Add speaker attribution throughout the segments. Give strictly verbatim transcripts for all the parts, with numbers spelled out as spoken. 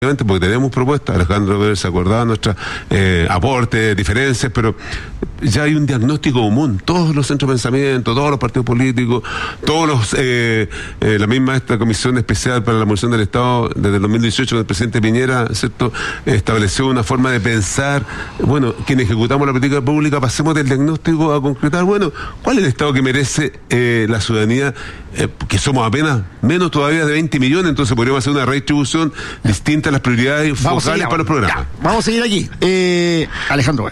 Speaker 1: porque tenemos propuestas. Alejandro se acordaba de nuestros eh, aportes, diferencias, pero ya hay un diagnóstico común. Todos los centros de pensamiento, todos los partidos políticos, todos los eh, eh, la misma esta comisión especial para la abolición del Estado desde el dos mil dieciocho, con el presidente Piñera, ¿cierto?, estableció una forma de pensar. Bueno, quienes ejecutamos la política pública, pasemos del diagnóstico a concretar, bueno, ¿cuál es el Estado que merece eh, la ciudadanía? Eh, que somos apenas menos todavía de veinte millones, entonces podríamos hacer una redistribución distinta a las prioridades focales para los programas.
Speaker 2: Ya, vamos a seguir aquí. Eh, Alejandro,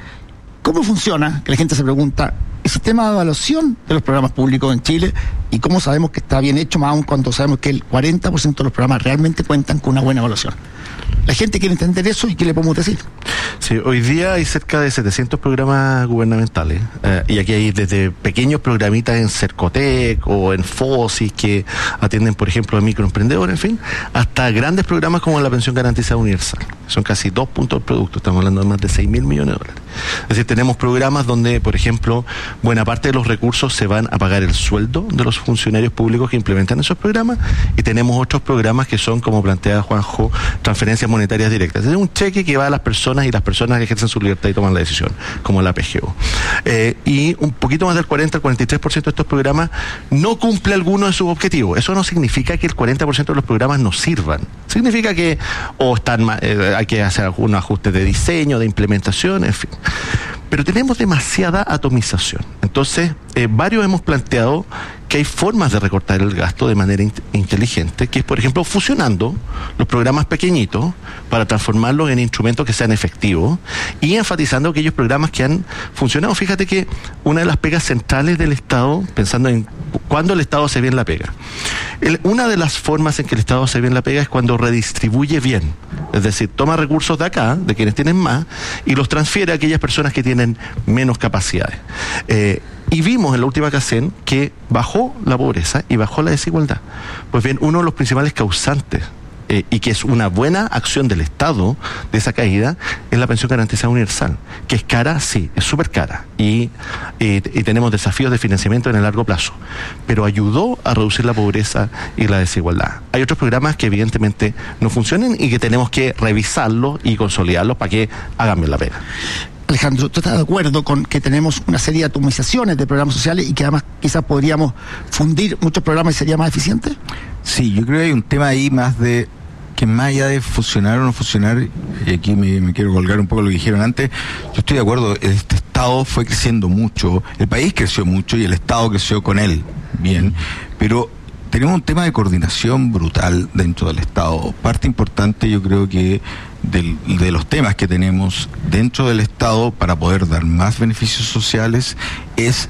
Speaker 2: ¿cómo funciona, que la gente se pregunta, el sistema de evaluación de los programas públicos en Chile, y cómo sabemos que está bien hecho, más aún cuando sabemos que el cuarenta por ciento de los programas realmente cuentan con una buena evaluación? La gente quiere entender eso, y ¿qué le podemos decir?
Speaker 3: Sí, hoy día hay cerca de setecientos programas gubernamentales, eh, y aquí hay desde pequeños programitas en Cercotec o en FOSIS que atienden, por ejemplo, a microemprendedores, en fin, hasta grandes programas como la Pensión Garantizada Universal. Son casi dos puntos del producto, estamos hablando de más de seis mil millones de dólares. Es decir, tenemos programas donde, por ejemplo, buena parte de los recursos se van a pagar el sueldo de los funcionarios públicos que implementan esos programas, y tenemos otros programas que son, como plantea Juanjo, transferencias monetarias directas. Es un cheque que va a las personas y las personas que ejercen su libertad y toman la decisión, como la P G O. Eh, y un poquito más del cuarenta al cuarenta y tres por ciento de estos programas no cumple alguno de sus objetivos. Eso no significa que el cuarenta por ciento de los programas no sirvan. Significa que o están eh, hay que hacer algunos ajustes de diseño, de implementación, en fin. Pero tenemos demasiada atomización. Entonces, eh, varios hemos planteado que hay formas de recortar el gasto de manera in- inteligente, que es, por ejemplo, fusionando los programas pequeñitos para transformarlos en instrumentos que sean efectivos y enfatizando aquellos programas que han funcionado. Fíjate que una de las pegas centrales del Estado, pensando en cuándo el Estado hace bien la pega, el, una de las formas en que el Estado hace bien la pega es cuando redistribuye bien. Es decir, toma recursos de acá, de quienes tienen más, y los transfiere a aquellas personas que tienen menos capacidades. Eh, y vimos en la última CACEN que bajó la pobreza y bajó la desigualdad. Pues bien, uno de los principales causantes, eh, y que es una buena acción del Estado de esa caída, es la Pensión Garantizada Universal, que es cara, sí, es súper cara, y, y, y tenemos desafíos de financiamiento en el largo plazo, pero ayudó a reducir la pobreza y la desigualdad. Hay otros programas que evidentemente no funcionan y que tenemos que revisarlos y consolidarlos para que hagan bien la pena.
Speaker 2: Alejandro, ¿tú estás de acuerdo con que tenemos una serie de atomizaciones de programas sociales y que además quizás podríamos fundir muchos programas y sería más eficiente?
Speaker 4: Sí, yo creo que hay un tema ahí más de que más allá de funcionar o no funcionar, y aquí me, me quiero colgar un poco lo que dijeron antes, yo estoy de acuerdo, este Estado fue creciendo mucho, el país creció mucho y el Estado creció con él, bien, pero tenemos un tema de coordinación brutal dentro del Estado. Parte importante, yo creo que del, de los temas que tenemos dentro del Estado para poder dar más beneficios sociales es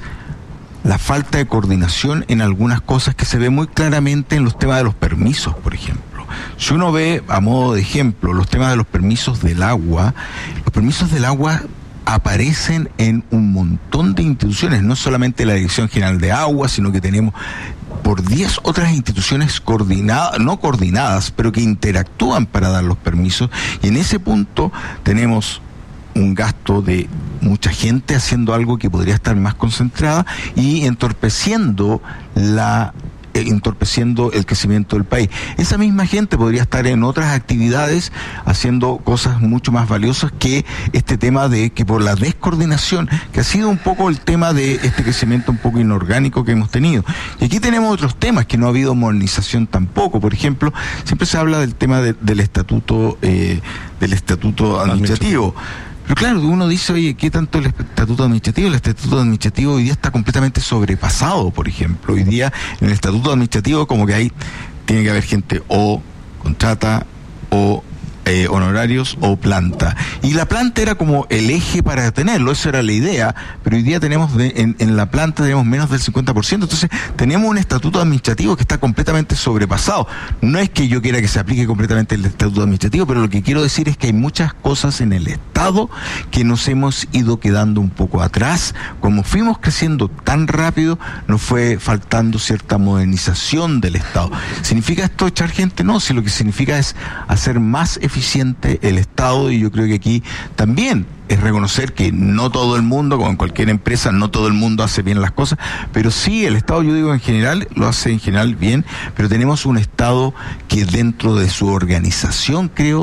Speaker 4: la falta de coordinación en algunas cosas que se ve muy claramente en los temas de los permisos, por ejemplo. Si uno ve, a modo de ejemplo, los temas de los permisos del agua, los permisos del agua aparecen en un montón de instituciones, no solamente la Dirección General de Agua, sino que tenemos por diez otras instituciones coordinadas, no coordinadas, pero que interactúan para dar los permisos, y en ese punto tenemos un gasto de mucha gente haciendo algo que podría estar más concentrada y entorpeciendo la eh, entorpeciendo el crecimiento del país. Esa misma gente podría estar en otras actividades haciendo cosas mucho más valiosas que este tema de que por la descoordinación, que ha sido un poco el tema de este crecimiento un poco inorgánico que hemos tenido. Y aquí tenemos otros temas que no ha habido modernización tampoco. Por ejemplo, siempre se habla del tema de, del estatuto eh, del estatuto administrativo. Pero claro, uno dice, oye, ¿qué tanto el estatuto administrativo? El estatuto administrativo hoy día está completamente sobrepasado, por ejemplo. Hoy día en el estatuto administrativo como que ahí tiene que haber gente o contrata o eh, honorarios o planta. Y la planta era como el eje para tenerlo, esa era la idea, pero hoy día tenemos de, en, en la planta tenemos menos del cincuenta por ciento, entonces tenemos un estatuto administrativo que está completamente sobrepasado. No es que yo quiera que se aplique completamente el estatuto administrativo, pero lo que quiero decir es que hay muchas cosas en el Estado que nos hemos ido quedando un poco atrás. Como fuimos creciendo tan rápido, nos fue faltando cierta modernización del Estado. ¿Significa esto echar gente? No, si lo que significa es hacer más eficiente eficiente el Estado, y yo creo que aquí también es reconocer que no todo el mundo, como en cualquier empresa, no todo el mundo hace bien las cosas, pero sí el Estado, yo digo en general, lo hace en general bien, pero tenemos un Estado que dentro de su organización, creo,